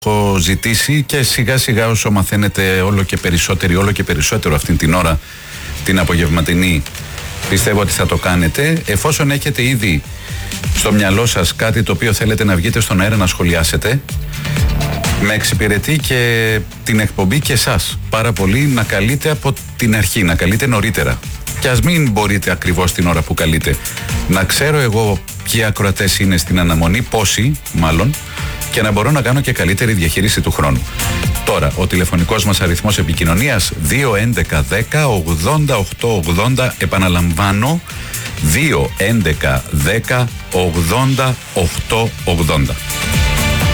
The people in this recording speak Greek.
έχω ζητήσει και σιγά σιγά όσο μαθαίνετε όλο και περισσότερο αυτήν την ώρα την απογευματινή, πιστεύω ότι θα το κάνετε. Εφόσον έχετε ήδη στο μυαλό σας κάτι το οποίο θέλετε να βγείτε στον αέρα να σχολιάσετε, με εξυπηρετεί και την εκπομπή και εσάς πάρα πολύ να καλείτε από την αρχή, να καλείτε νωρίτερα. Και ας μην μπορείτε ακριβώς την ώρα που καλείτε. Να ξέρω εγώ ποιοι ακροατές είναι στην αναμονή, πόσοι μάλλον, και να μπορώ να κάνω και καλύτερη διαχείριση του χρόνου. Τώρα, ο τηλεφωνικός μας αριθμός επικοινωνίας 211 10 88 80, επαναλαμβάνω 211 10 88 80.